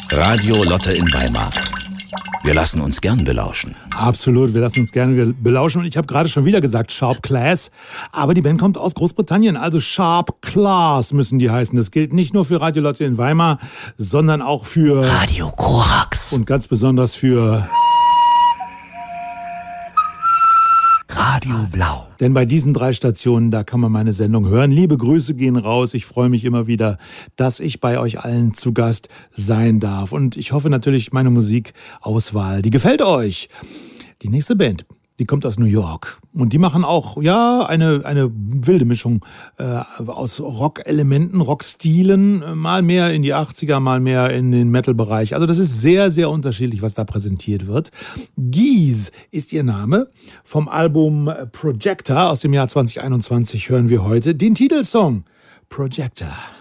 Radio Lotte in Weimar. Wir lassen uns gern belauschen. Absolut, wir lassen uns gerne belauschen. Und ich habe gerade schon wieder gesagt Sharp Class. Aber die Band kommt aus Großbritannien, also Sharp Class müssen die heißen. Das gilt nicht nur für Radio Lotte in Weimar, sondern auch für Radio Korax. Und ganz besonders für Radio Blau. Denn bei diesen 3 Stationen, da kann man meine Sendung hören. Liebe Grüße gehen raus. Ich freue mich immer wieder, dass ich bei euch allen zu Gast sein darf. Und ich hoffe natürlich, meine Musikauswahl, die gefällt euch. Die nächste Band, die kommt aus New York. Und die machen auch, ja, eine wilde Mischung aus Rock-Elementen, Rock-Stilen. Mal mehr in die 80er, mal mehr in den Metal-Bereich. Also das ist sehr, sehr unterschiedlich, was da präsentiert wird. Geese ist ihr Name. Vom Album Projector aus dem Jahr 2021 hören wir heute den Titelsong Projector.